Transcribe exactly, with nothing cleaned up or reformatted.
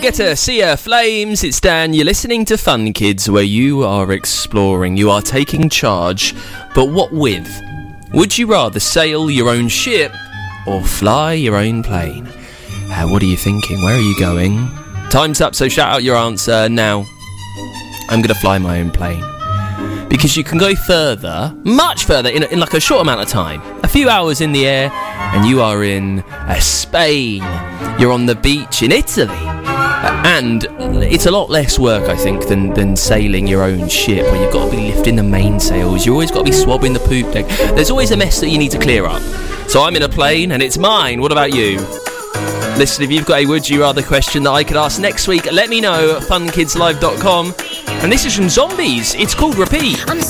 Getter, Sia, Flames, it's Dan. You're listening to Fun Kids, where you are exploring, you are taking charge, but what with? Would you rather sail your own ship or fly your own plane? Uh, what are you thinking? Where are you going? Time's up, so shout out your answer now. I'm going to fly my own plane. Because you can go further, much further, in, a, in like a short amount of time. A few hours in the air, and you are in uh, Spain. You're on the beach in Italy. Uh, and it's a lot less work, I think, than, than sailing your own ship, where you've got to be lifting the mainsails. You've always got to be swabbing the poop deck. There's always a mess that you need to clear up. So I'm in a plane, and it's mine. What about you? Listen, if you've got a would you rather question that I could ask next week, let me know at fun kids live dot com. And this is from Zombies. It's called Repeat. I'm